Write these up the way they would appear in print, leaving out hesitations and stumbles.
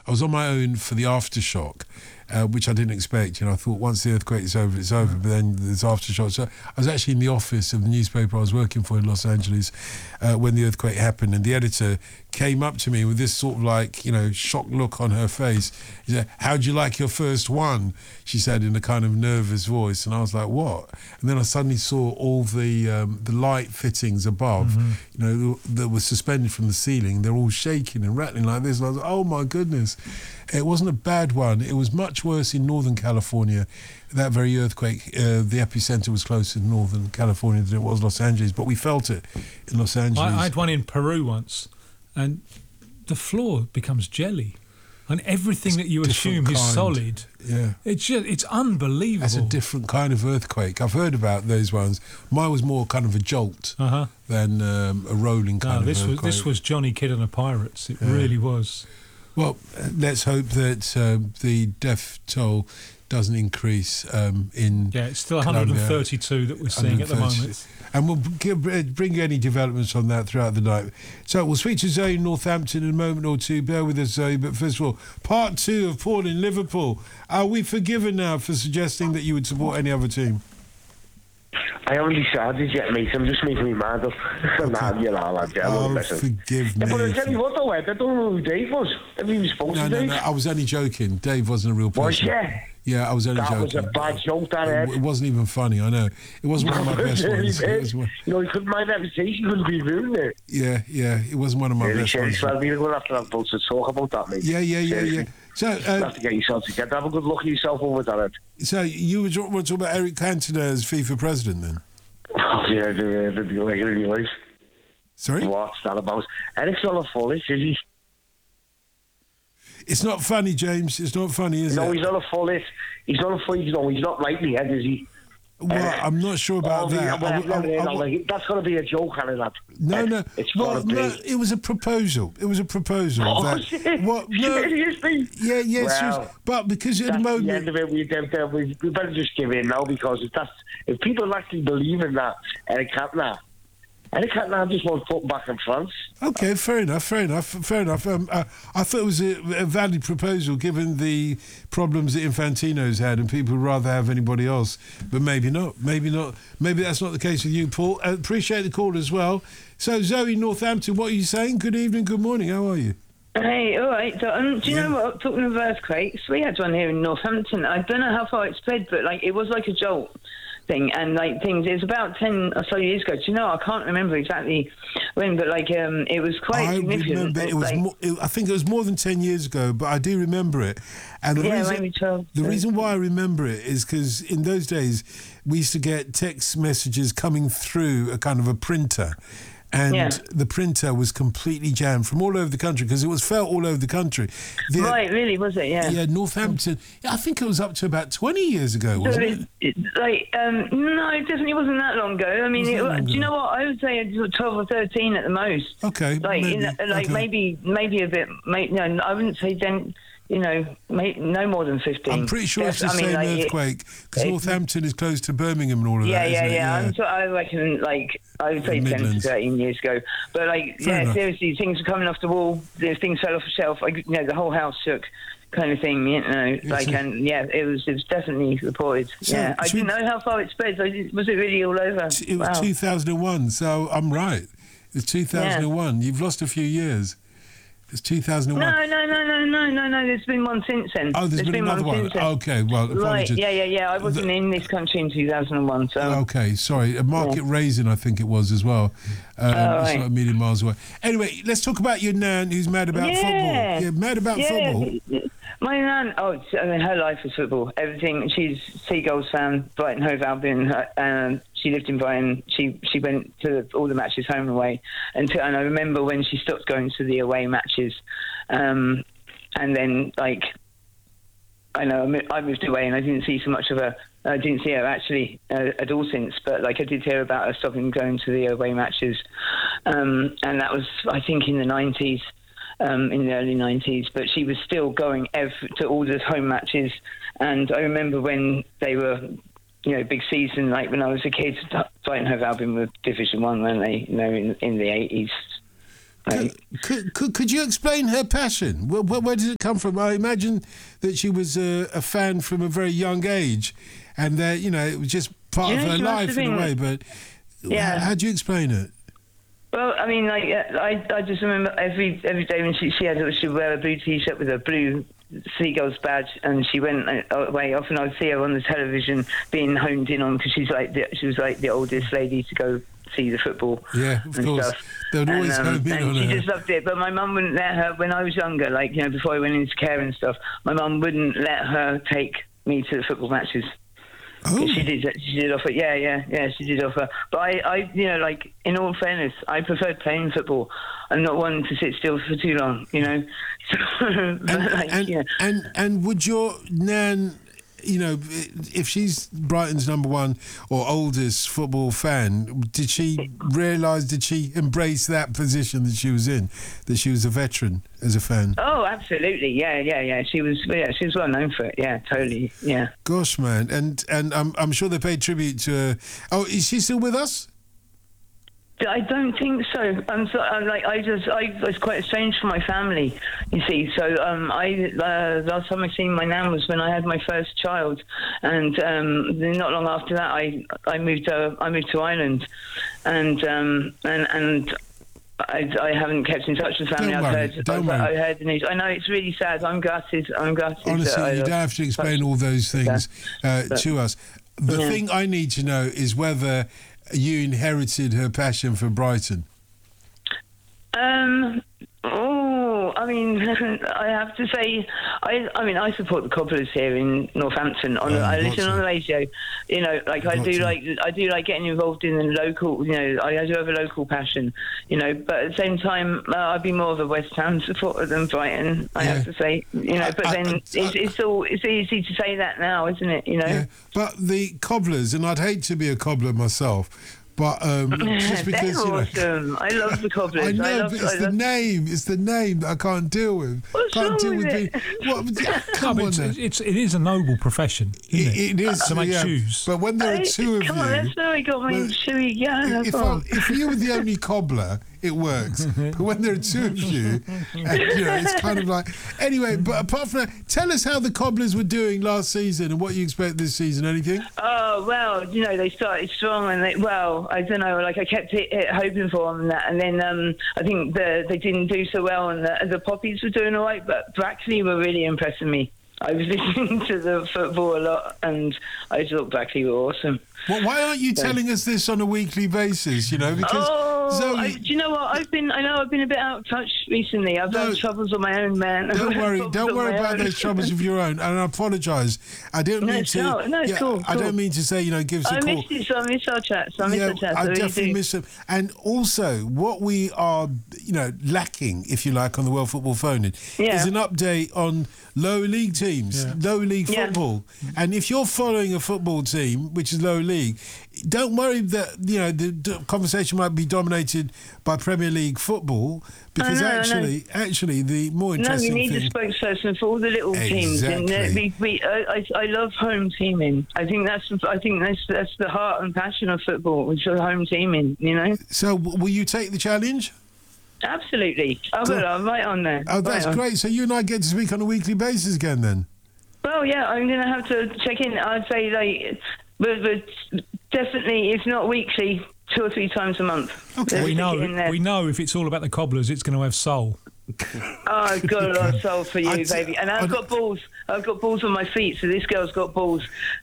I was on my own for the aftershock, which I didn't expect. I thought once the earthquake is over, it's over. But then there's aftershock. So I was actually in the office of the newspaper I was working for in Los Angeles when the earthquake happened, and the editor came up to me with this sort of shocked look on her face. He said, "How'd you like your first one?" She said in a kind of nervous voice, and I was like, "What?" And then I suddenly saw all the light fittings above, that were suspended from the ceiling. They're all shaking and rattling like this. And I was like, "Oh my goodness!" It wasn't a bad one. It was much worse in Northern California. That very earthquake, the epicenter was closer to Northern California than it was Los Angeles, but we felt it in Los Angeles. I had one in Peru once, and the floor becomes jelly. And everything that you assume is solid, it's unbelievable. That's a different kind of earthquake. I've heard about those ones. Mine was more kind of a jolt than a rolling kind of earthquake. This was Johnny Kidd and the Pirates. It really was. Well, let's hope that the death toll doesn't increase in it's still 132 that we're seeing at the moment. And we'll bring you any developments on that throughout the night. So we'll speak to Zoe in Northampton in a moment or two. Bear with us, Zoe. But first of all, part 2 of Paul in Liverpool. Are we forgiven now for suggesting that you would support any other team? I haven't decided yet, mate. I'm just making me mad up. Forgive me. But I tell you what, though, Ed, I don't know who Dave was. Have you spoken to Dave? No, I was only joking. Dave wasn't a real person. Was Yeah, I was only joking. That was a bad joke, that, Ed. It wasn't even funny, I know. It wasn't one of my best ones. He couldn't mind reputation, couldn't be ruined it. Yeah, it wasn't one of my best ones. Well, we're going to have to have both to talk about that, mate. Yeah. So, you have to get yourself together. Have a good look at yourself over that, Ed. So you were talking about Eric Cantona as FIFA president, then? Oh, yeah, the life. Sorry? What's that about? Eric's not a foolish, is he? It's not funny, James. It's not funny, is it? No, he's not a foolish. He's not a foolish. No, he's not lightly head, is he? Well, I'm not sure about that. That's going to be a joke, Harry, that. No. It's no, it was a proposal. It was a proposal. Oh, shit. What? No. Seriously? Yeah. Well, but because at the moment... the end of it, we better just give in now, because if people actually believe in that, Eric Cantona just wants put back in France. Okay, fair enough. I thought it was a valid proposal given the problems that Infantino's had, and people would rather have anybody else. But maybe not. Maybe that's not the case with you, Paul. Appreciate the call as well. So, Zoe, Northampton, what are you saying? Good evening, good morning. How are you? Hey, all right. So, do you know what? Talking of earthquakes, we had one here in Northampton. I don't know how far it spread, but it was like a jolt thing, and things. It was about 10 or so years ago. Do you know? I can't remember exactly when, but it was quite significant. I think it was more than 10 years ago, but I do remember it. And maybe 12. The reason why I remember it is because in those days we used to get text messages coming through a kind of a printer. And the printer was completely jammed from all over the country, because it was felt all over the country. Right, really, was it? Yeah. Yeah, Northampton. I think it was up to about 20 years ago, wasn't it? No, it definitely wasn't that long ago. I mean, do you know what? I would say it was 12 or 13 at the most. Okay. Maybe a bit. No, I wouldn't say then. No more than 15. I'm pretty sure it's the same earthquake, because Northampton is close to Birmingham and all of that. Yeah. I reckon, I would say 10 to 13 years ago. But, seriously, things were coming off the wall, things fell off the shelf, the whole house shook, kind of thing, it was definitely reported. I didn't know how far it spread. Was it really all over? It was 2001, so I'm right. It's 2001. You've lost a few years. It's 2001. No. There's been one since then. Oh, there's been another one. Okay, well, apologies. Right, yeah. I wasn't in this country in 2001, so... Okay, sorry. Market Raisin, I think it was as well. It's not a million miles away. Anyway, let's talk about your nan who's mad about football. Yeah, mad about football. My nan, her life is football. Everything. She's Seagulls fan, Brighton Hove Albion. She lived in Brighton. She went to all the matches home and away. And I remember when she stopped going to the away matches. And then, I moved away and I didn't see so much of her. I didn't see her actually at all since, but I did hear about her stopping going to the away matches. And that was, I think, in the 90s. In the early 90s, but she was still going to all the home matches. And I remember when they were, big season, when I was a kid, Brighton Hove Albion were Division 1, weren't they? In the 80s. Could you explain her passion? Where did it come from? I imagine that she was a fan from a very young age, and that it was just part of her life in a way. But how do you explain it? Well, I mean, like I just remember every day when she would wear a blue T-shirt with a blue Seagulls badge, and she went away. Often I'd see her on the television being honed in on, because she was like the oldest lady to go see the football. Yeah, of course. Stuff. They would always home in on and she her. just loved it. But my mum wouldn't let her, when I was younger, before I went into care and stuff, my mum wouldn't let her take me to the football matches. Oh. She did offer. Yeah, she did offer. But I in all fairness, I preferred playing football. I'm not one to sit still for too long, So, and would your nan, if she's Brighton's number one or oldest football fan, did she embrace that position that she was in, that she was a veteran as a fan? Oh, absolutely. Yeah. She was well known for it. Yeah, totally. Yeah. Gosh, man. And I'm sure they paid tribute to her. Oh, is she still with us? I don't think so. I was quite estranged from my family, you see. So last time I seen my nan was when I had my first child, and then not long after that I moved to Ireland, and I haven't kept in touch with family. I heard the news. I know, it's really sad. I'm gutted. Honestly, you don't have to explain all those things to us. The thing I need to know is whether you inherited her passion for Brighton. I mean, I have to say, I support the Cobblers here in Northampton. I listen on the radio. I do like getting involved in the local. I do have a local passion. But at the same time, I'd be more of a West Ham supporter than Brighton. I have to say. But then it's easy to say that now, isn't it? Yeah. But the Cobblers, and I'd hate to be a cobbler myself. But just because they're awesome. I love the Cobblers. I know, but it's the name. It's the name that I can't deal with. What's wrong with it? Come on, it is a noble profession. It is to make shoes. But when there are two of you, come on, that's how I got my shoey. Yeah, if you were the only cobbler, it works. But when there are two of you, it's kind of like... Anyway, but apart from that, tell us how the Cobblers were doing last season and what you expect this season. Anything? Oh, well, they started strong, and I don't know, I kept hoping for them and that. And then I think they didn't do so well, and the Poppies were doing all right, but Brackley were really impressing me. I was listening to the football a lot, and I thought Brackley were awesome. Well, why aren't you telling us this on a weekly basis? Because Zoe... do you know what? I've been a bit out of touch recently. I've had troubles on my own, man. Don't worry about those troubles of your own. And I apologise. I didn't mean to. No, it's cool. I don't mean to say, give us a call. I missed it, so I miss our chats. I definitely miss them. And also, what we are, lacking, if you like, on the World Football Phone is an update on lower league teams, lower league football. And if you're following a football team, which is lower league, don't worry that the conversation might be dominated by Premier League football, because actually the more interesting thing... No, we need a spokesperson for all the little teams. And I love home teaming. I think that's the heart and passion of football. It's the home teaming. So will you take the challenge? Absolutely. I'm right on there. Oh, that's great. So you and I get to speak on a weekly basis again then? Well, yeah, I'm going to have to check in. I'd say, but definitely, if not weekly, 2 or 3 times a month. Okay. We know if it's all about the Cobblers, it's going to have soul. Oh, I've got a lot of soul for you, baby. And I've got balls. I've got balls on my feet, so this girl's got balls.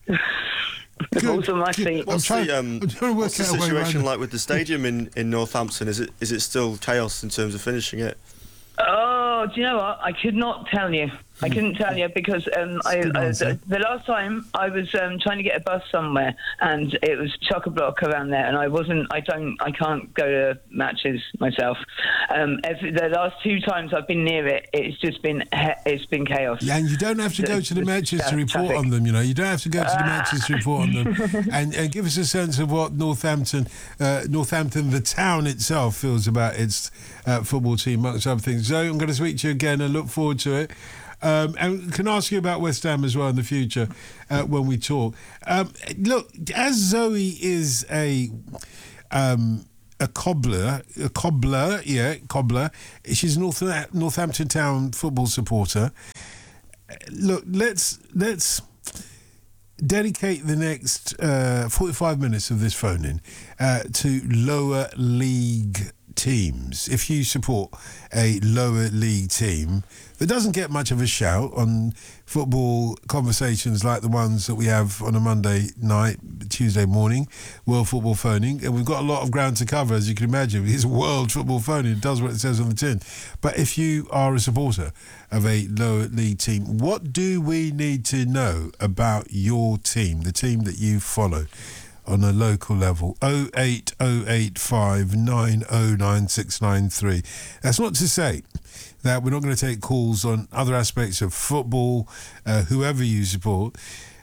Balls on my feet. What's the situation like with the stadium in Northampton? Is it still chaos in terms of finishing it? Oh, do you know what? I could not tell you. I couldn't tell you because the last time I was trying to get a bus somewhere, and it was chock-a-block around there, and I can't go to matches myself. The last 2 times I've been near it, it's been chaos. Yeah, and you don't have to go to the matches to report on them. You don't have to go to the matches to report on them, and give us a sense of what Northampton, the town itself, feels about its football team, amongst other things. Zoe, I'm going to speak to you again and look forward to it. And can ask you about West Ham as well in the future when we talk. Look, as Zoe is a a cobbler. She's a Northampton Town football supporter. Look, let's dedicate the next 45 minutes of this phone-in to lower league teams. If you support a lower league team that doesn't get much of a shout on football conversations like the ones that we have on a Monday night, Tuesday morning, World Football Phoning, and we've got a lot of ground to cover, as you can imagine. It's World Football Phoning. It does what it says on the tin. But if you are a supporter of a lower league team, what do we need to know about your team, the team that you follow on a local level? 08085 909693. That's not to say that we're not going to take calls on other aspects of football, whoever you support.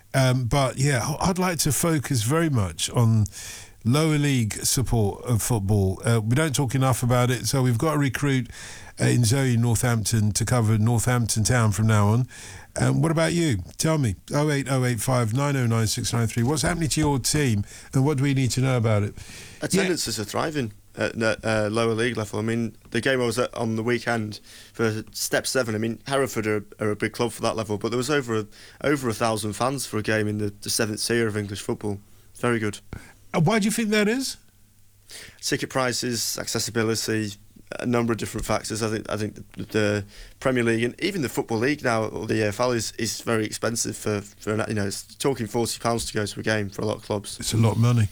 But yeah, I'd like to focus very much on lower league support of football. We don't talk enough about it, so we've got to recruit in Zoe Northampton to cover Northampton Town from now on. What about you? Tell me. 08085 909693. What's happening to your team and what do we need to know about it? Attendances are thriving at lower league level. I mean, the game I was at on the weekend for Step 7, I mean, Hereford are a big club for that level, but there was over 1,000 fans for a game in the 7th tier of English football. Very good. Why do you think that is? Ticket prices, accessibility, a number of different factors. I think the Premier League and even the Football League now, or the EFL, is very expensive for it's talking £40 to go to a game for a lot of clubs. It's a lot of money.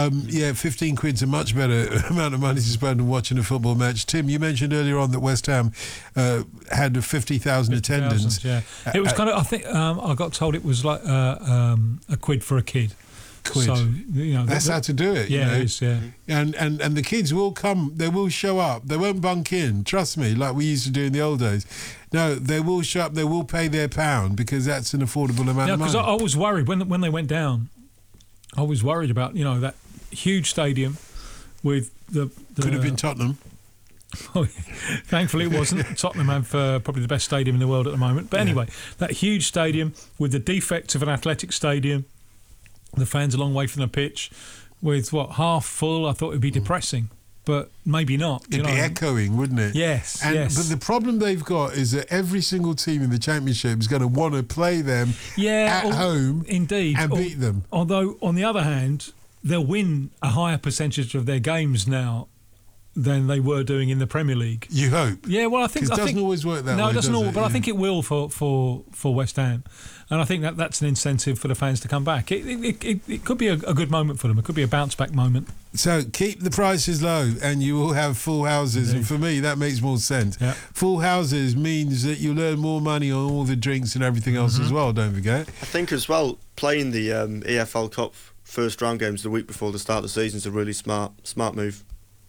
15 quid's a much better amount of money to spend on watching a football match. Tim, you mentioned earlier on that West Ham had a 50,000 attendance. Yeah, it was kind of. I think I got told it was like a quid for a kid. Quid. So, that's how to do it. Yeah, it is, yeah. And the kids will come, they will show up, they won't bunk in, trust me, like we used to do in the old days. No, they will show up, they will pay their £1 because that's an affordable amount of money. Because I was worried when they went down, I was worried about, that huge stadium with the could have been Tottenham. Thankfully it wasn't. Tottenham have probably the best stadium in the world at the moment. But anyway, that huge stadium with the defects of an athletic stadium, the fans a long way from the pitch, with half full. I thought it'd be depressing, but maybe not. It'd be echoing, wouldn't it? Yes. But the problem they've got is that every single team in the Championship is going to want to play them at home, indeed, and beat them. Although on the other hand, they'll win a higher percentage of their games now than they were doing in the Premier League. You hope? Yeah, well, I think it doesn't always work that way. No, it doesn't always, but yeah. I think it will for West Ham, and I think that's an incentive for the fans to come back. It could be a good moment for them. It could be a bounce back moment. So keep the prices low, and you will have full houses. Indeed. And for me, that makes more sense. Yeah. Full houses means that you'll earn more money on all the drinks and everything else as well. Don't forget. I think as well, playing the EFL Cup first round games the week before the start of the season is a really smart move.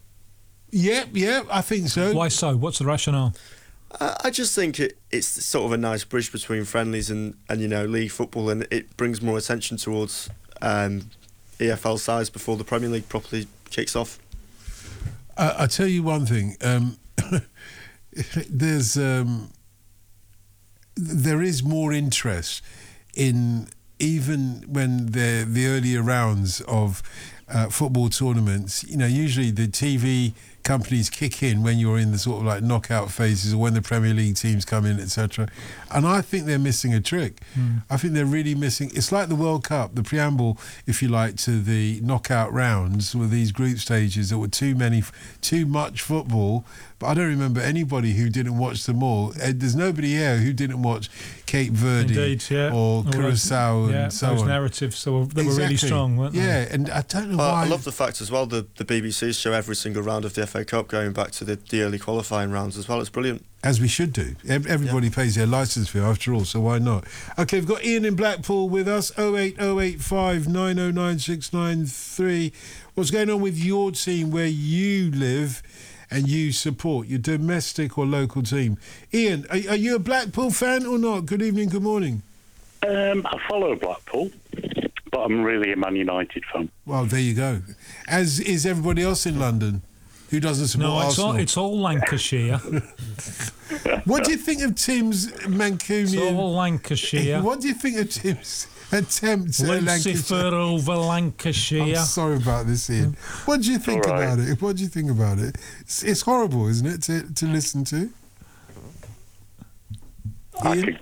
Yeah, I think so. Why so? What's the rationale? I just think it's sort of a nice bridge between friendlies and league football, and it brings more attention towards EFL sides before the Premier League properly kicks off. I'll tell you one thing. There is more interest in, even when the earlier rounds of football tournaments, usually the TV companies kick in when you're in the sort of like knockout phases or when the Premier League teams come in, etc. And I think they're missing a trick. I think they're really missing. It's like the World Cup, the preamble, if you like, to the knockout rounds with these group stages that were too much football. But I don't remember anybody who didn't watch them all. There's nobody here who didn't watch Cape Verde or Curacao and so on. Those narratives, they were really strong, weren't they? Yeah, and I don't know why. I love the fact as well the BBC show every single round of the FA Cup going back to the early qualifying rounds as well. It's brilliant. As we should do. Everybody pays their licence fee after all, so why not? Okay, we've got Ian in Blackpool with us, 08085 909693. What's going on with your team where you live and you support your domestic or local team? Ian, are you a Blackpool fan or not? Good evening, good morning. I follow Blackpool, but I'm really a Man United fan. Well, there you go. As is everybody else in London who doesn't support Arsenal. It's all Lancashire. What do you think of Tim's Mancunian? It's all Lancashire. What do you think of Tim's attempt at Lancashire. Lucifer over Lancashire. I'm sorry about this, Ian. What do you think all right. about it? What do you think about it? It's horrible, isn't it, to listen to? I Ian? could